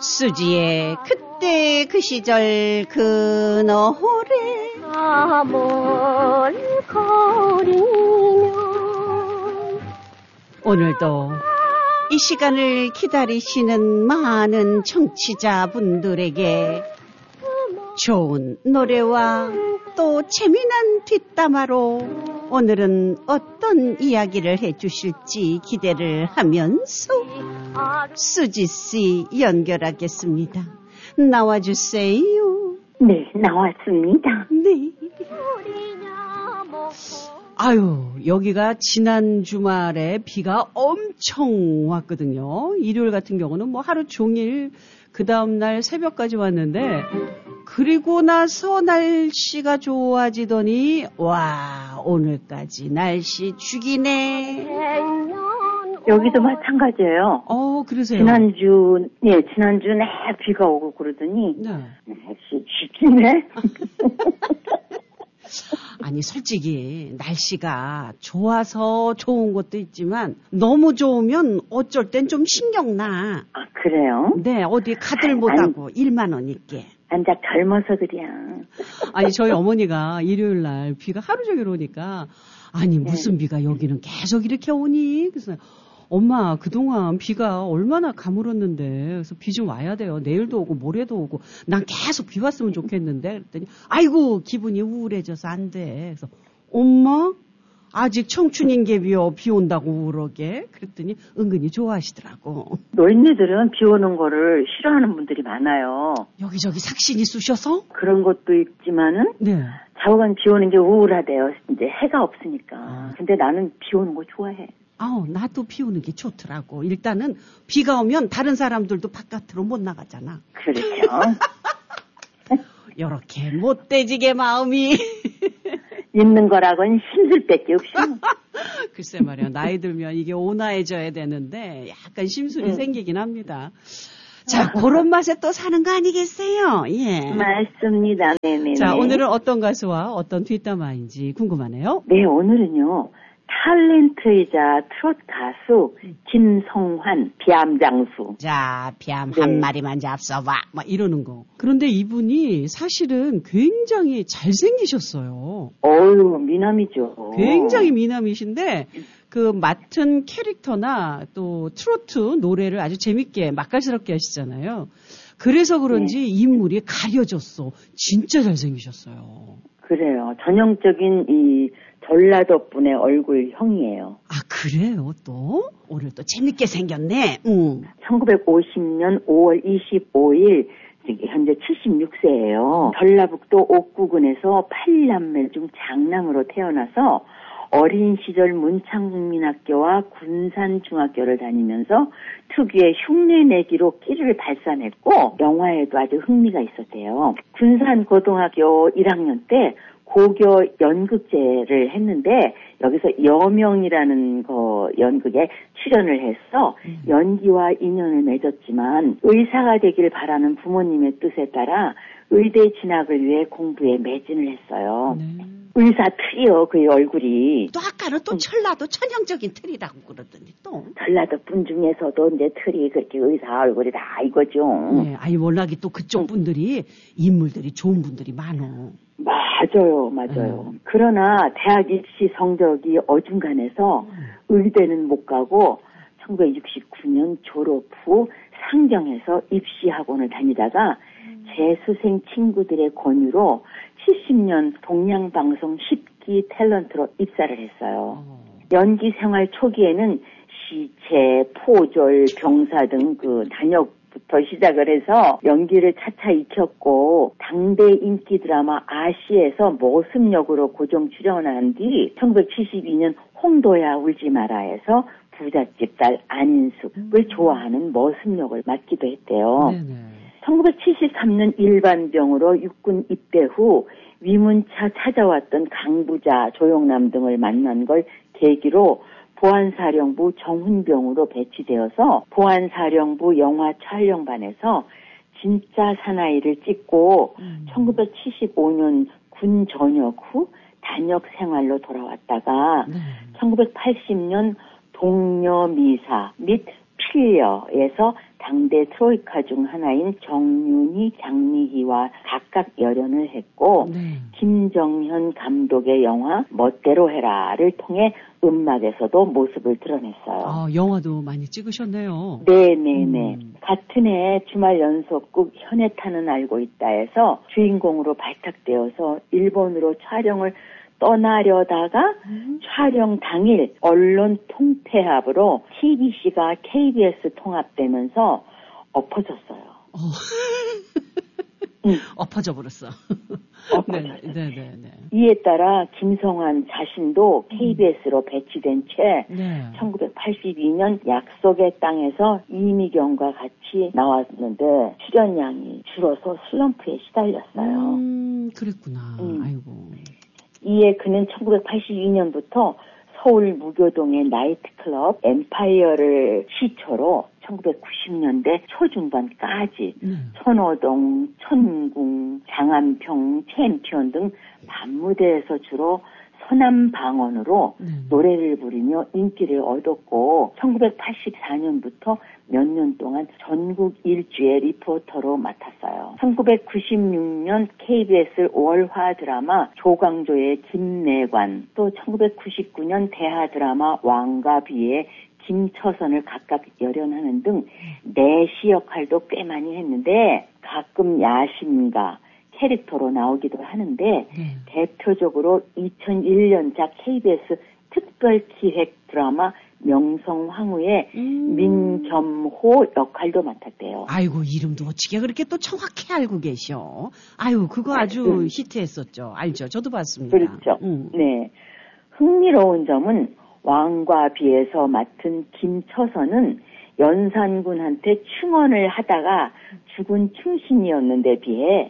수지의 그때 그 시절 그 노래 아몰거리며 오늘도 이 시간을 기다리시는 많은 청취자분들에게 좋은 노래와 또 재미난 뒷담화로 오늘은 어떤 이야기를 해주실지 기대를 하면서 수지씨 연결하겠습니다. 나와주세요. 네, 나왔습니다. 네. 아유, 여기가 지난 주말에 비가 엄청 왔거든요. 일요일 같은 경우는 뭐 하루 종일 그 다음날 새벽까지 왔는데 그리고 나서 날씨가 좋아지더니 와, 오늘까지 날씨 죽이네. 여기도 마찬가지예요. 그러세요? 지난주 내 비가 오고 그러더니 네. 날씨 죽이네. 아니 솔직히 날씨가 좋아서 좋은 것도 있지만 너무 좋으면 어쩔 땐 좀 신경나. 아, 그래요? 네, 어디 가들 못하고 일만 원 있게. 앉아 젊어서 그래요. 아니 저희 어머니가 일요일 날 비가 하루 종일 오니까 아니 무슨 비가 여기는 계속 이렇게 오니? 그래서 엄마 그동안 비가 얼마나 가물었는데 그래서 비 좀 와야 돼요. 내일도 오고 모레도 오고 난 계속 비 왔으면 좋겠는데 그랬더니 아이고 기분이 우울해져서 안 돼. 그래서 엄마 아직 청춘인 게 비 온다고 그러게 그랬더니 은근히 좋아하시더라고. 노인네들은 비 오는 거를 싫어하는 분들이 많아요. 여기저기 삭신이 쑤셔서? 그런 것도 있지만은 네. 좌우간 비 오는 게 우울하대요. 이제 해가 없으니까. 근데 나는 비 오는 거 좋아해. 나도 비 오는 게 좋더라고. 일단은 비가 오면 다른 사람들도 바깥으로 못 나가잖아. 그렇죠. 요렇게 못돼지게 마음이 있는 거라고는 힘들 뺏기 없이. 글쎄 말이야. 나이 들면 이게 온화해져야 되는데 약간 심술이 생기긴 합니다. 자, 그런 맛에 또 사는 거 아니겠어요? 예. 맞습니다. 네네. 자, 오늘은 어떤 가수와 어떤 뒷담화인지 궁금하네요. 네, 오늘은요. 탤런트이자 트로트 가수 김성환 비암장수. 자, 비암 한 마리만 잡숴봐. 막 이러는 거. 그런데 이분이 사실은 굉장히 잘생기셨어요. 어유 미남이죠. 굉장히 미남이신데 그 맡은 캐릭터나 또 트로트 노래를 아주 재밌게 맛깔스럽게 하시잖아요. 그래서 그런지 인물이 가려졌어. 진짜 잘생기셨어요. 그래요. 전형적인 이 전라도 분의 얼굴형이에요. 아, 그래요? 또? 오늘 또 재밌게 생겼네. 1950년 5월 25일 현재 76세예요. 전라북도 옥구군에서 8남매 중 장남으로 태어나서 어린 시절 문창국민학교와 군산중학교를 다니면서 특유의 흉내내기로 끼를 발산했고 영화에도 아주 흥미가 있었대요. 군산고등학교 1학년 때 고교 연극제를 했는데 여기서 여명이라는 연극에 출연을 해서 연기와 인연을 맺었지만 의사가 되길 바라는 부모님의 뜻에 따라 의대 진학을 위해 공부에 매진을 했어요. 의사 틀이요, 그의 얼굴이. 또 아까는 또 전라도 천형적인 틀이라고 그러더니 또. 전라도 분 중에서도 이제 틀이 그렇게 의사 얼굴이 다 이거죠. 네, 아니 워낙에 또 그쪽 분들이 인물들이 좋은 분들이 많어. 맞아요. 그러나 대학 입시 성적이 어중간해서 의대는 못 가고 1969년 졸업 후 상경에서 입시학원을 다니다가 재수생 친구들의 권유로 70년 동양방송 10기 탤런트로 입사를 했어요. 연기 생활 초기에는 시체, 포졸, 병사 등 그 단역부터 시작을 해서 연기를 차차 익혔고 당대 인기 드라마 아시에서 모습 역으로 고정 출연한 뒤 1972년 홍도야 울지 마라에서 부잣집 딸 안인숙을 좋아하는 모습 역을 맡기도 했대요. 1973년 일반병으로 육군 입대 후 위문차 찾아왔던 강부자, 조영남 등을 만난 걸 계기로 보안사령부 정훈병으로 배치되어서 보안사령부 영화 촬영반에서 진짜 사나이를 찍고 1975년 군 전역 후 단역 생활로 돌아왔다가 1980년 동녀미사 및 칠려에서 당대 트로이카 중 하나인 정윤희, 장미희와 각각 열연을 했고 네. 김정현 감독의 영화 멋대로 해라를 통해 음악에서도 모습을 드러냈어요. 아, 영화도 많이 찍으셨네요. 네네네. 같은 해 주말 연속극 현해탄은 알고 있다에서 주인공으로 발탁되어서 일본으로 촬영을 떠나려다가 촬영 당일 언론 통폐합으로 TBC가 KBS 통합되면서 엎어졌어요. 엎어져 버렸어. 엎어졌어요. 네. 이에 따라 김성환 자신도 KBS로 배치된 채 네. 1982년 약속의 땅에서 이미경과 같이 나왔는데 출연량이 줄어서 슬럼프에 시달렸어요. 그랬구나. 아이고. 이에 그는 1982년부터 서울 무교동의 나이트클럽 엠파이어를 시초로 1990년대 초중반까지 천호동, 천궁, 장안평, 챔피언 등 밤무대에서 주로 서남방언으로 노래를 부르며 인기를 얻었고 1984년부터 몇 년 동안 전국 일주의 리포터로 맡았어요. 1996년 KBS 월화 드라마 조광조의 김내관, 또 1999년 대하 드라마 왕과 비의 김처선을 각각 열연하는 등 내시 역할도 꽤 많이 했는데 가끔 야심가 캐릭터로 나오기도 하는데 대표적으로 2001년작 KBS 특별기획 드라마 명성황후의 민겸호 역할도 맡았대요. 아이고, 이름도 어떻게 그렇게 또 정확히 알고 계셔. 아유, 그거 아주 히트했었죠. 알죠? 저도 봤습니다. 그렇죠. 네. 흥미로운 점은 왕과 비에서 맡은 김처선은 연산군한테 충언을 하다가 죽은 충신이었는데 비해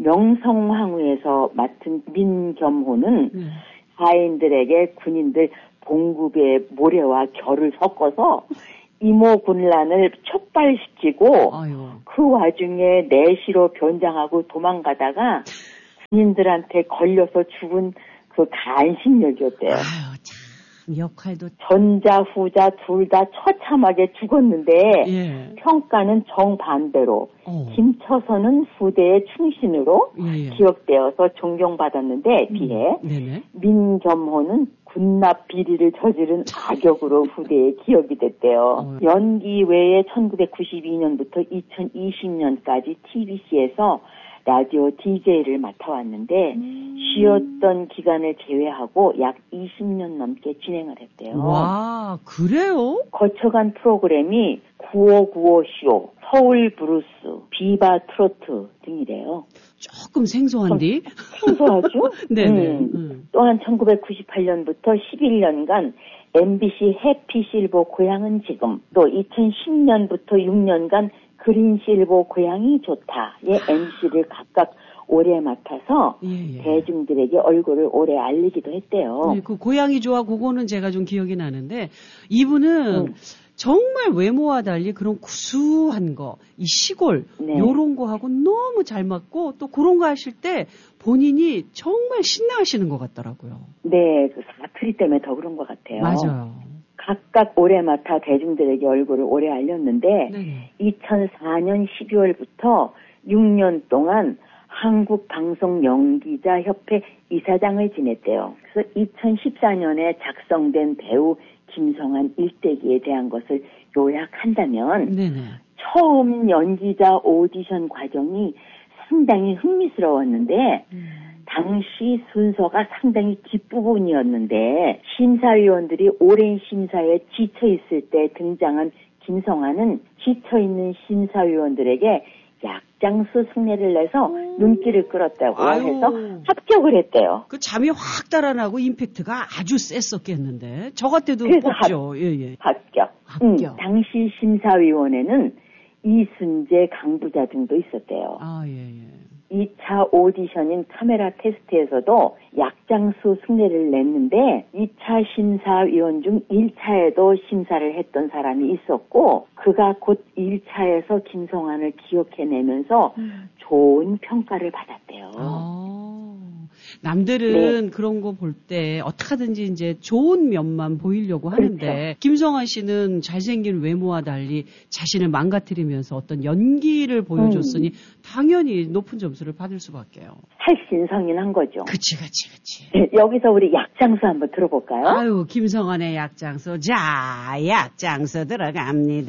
명성황후에서 맡은 민겸호는 하인들에게 군인들 봉급의 모래와 결을 섞어서 이모군란을 촉발시키고 그 와중에 내시로 변장하고 도망가다가 군인들한테 걸려서 죽은 그 간신역이었대요. 아유, 참 역할도 전자 후자 둘 다 처참하게 죽었는데 평가는 정반대로 김처선은 후대의 충신으로 기억되어서 존경받았는데 비해 민겸호는 군납 비리를 저지른 악역으로 후대에 기억이 됐대요. 연기 외에 1992년부터 2020년까지 TBC에서 라디오 DJ를 맡아왔는데 쉬었던 기간을 제외하고 약 20년 넘게 진행을 했대요. 와, 그래요? 거쳐간 프로그램이 9595쇼, 서울 브루스, 비바 트로트 등이래요. 조금 생소한데? 생소하죠? 네네. 또한 1998년부터 11년간 MBC 해피실버 고향은 지금, 또 2010년부터 6년간 그린실버 고향이 좋다의 MC를 각각 오래 맡아서 대중들에게 얼굴을 오래 알리기도 했대요. 네, 그 고향이 좋아 그거는 제가 좀 기억이 나는데 이분은 정말 외모와 달리 그런 구수한 거, 이 시골 요런 거하고 너무 잘 맞고 또 그런 거 하실 때 본인이 정말 신나하시는 것 같더라고요. 네, 그 사투리 때문에 더 그런 것 같아요. 맞아요. 각각 오래 맡아 대중들에게 얼굴을 오래 알렸는데 2004년 12월부터 6년 동안 한국방송연기자협회 이사장을 지냈대요. 그래서 2014년에 작성된 배우 김성환 일대기에 대한 것을 요약한다면 처음 연기자 오디션 과정이 상당히 흥미스러웠는데 당시 순서가 상당히 뒷부분이었는데 심사위원들이 오랜 심사에 지쳐있을 때 등장한 김성환은 지쳐있는 심사위원들에게 약장수 흉내를 내서 눈길을 끌었다고 해서 합격을 했대요. 그 잠이 확 달아나고 임팩트가 아주 셌었겠는데 저 같아도 뽑죠. 합격. 당시 심사위원회는 이순재, 강부자 등도 있었대요. 2차 오디션인 카메라 테스트에서도 약장수 흉내를 냈는데 2차 심사위원 중 1차에도 심사를 했던 사람이 있었고 그가 곧 1차에서 김성환을 기억해내면서 좋은 평가를 받았대요. 남들은 그런 거 볼 때 어떻게든지 이제 좋은 면만 보이려고 하는데 그렇죠. 김성아 씨는 잘생긴 외모와 달리 자신을 망가뜨리면서 어떤 연기를 보여줬으니 당연히 높은 점수를 받을 수밖에요. 살신성인한 거죠. 그치. 네, 여기서 우리 약장수 한번 들어볼까요? 아유, 김성환의 약장수. 자, 약장수 들어갑니다.